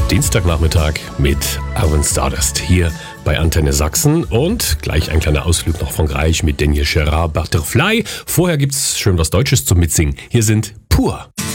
Dienstagnachmittag mit Erwin Stardust hier bei Antenne Sachsen und gleich ein kleiner Ausflug nach Frankreich mit Daniel Gerard Butterfly. Vorher gibt's schön was Deutsches zum Mitsingen. Hier sind Pur.